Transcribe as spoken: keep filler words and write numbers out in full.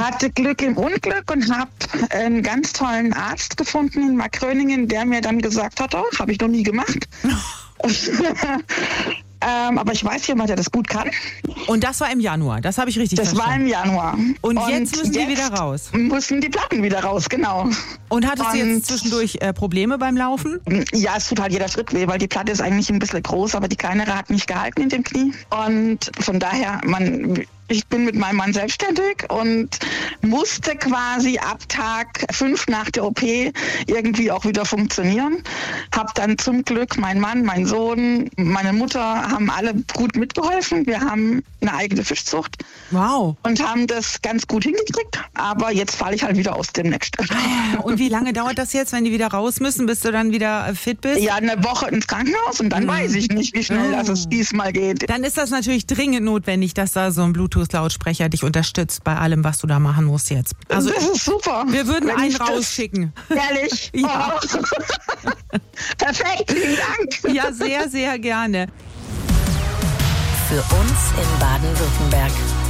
hatte Glück im Unglück und habe einen ganz tollen Arzt gefunden in Markgröningen, der mir dann gesagt hat, oh, habe ich noch nie gemacht. ähm, aber ich weiß jemand, der das gut kann. Und das war im Januar, das habe ich richtig Das verstanden. war im Januar. Und, und jetzt müssen jetzt die wieder raus. Müssen die Platten wieder raus, genau. Und hattest und, du jetzt zwischendurch äh, Probleme beim Laufen? Ja, es tut halt jeder Schritt weh, weil die Platte ist eigentlich ein bisschen groß, aber die kleinere hat nicht gehalten in dem Knie. Und von daher, man... Ich bin mit meinem Mann selbstständig und musste quasi ab Tag fünf nach der O P irgendwie auch wieder funktionieren. Hab dann zum Glück mein Mann, mein Sohn, meine Mutter haben alle gut mitgeholfen. Wir haben eine eigene Fischzucht. Wow. Und haben das ganz gut hingekriegt. Aber jetzt falle ich halt wieder aus demnächst. Und wie lange dauert das jetzt, wenn die wieder raus müssen, bis du dann wieder fit bist? Ja, eine Woche ins Krankenhaus und dann mhm. weiß ich nicht, wie schnell oh. das es diesmal geht. Dann ist das natürlich dringend notwendig, dass da so ein Bluetooth-Lautsprecher dich unterstützt bei allem, was du da machen musst jetzt. Also das ist super. Wir würden Wenn einen rausschicken. Ehrlich? Ja. Oh. Perfekt, vielen Dank. Ja, sehr, sehr gerne. Für uns in Baden-Württemberg.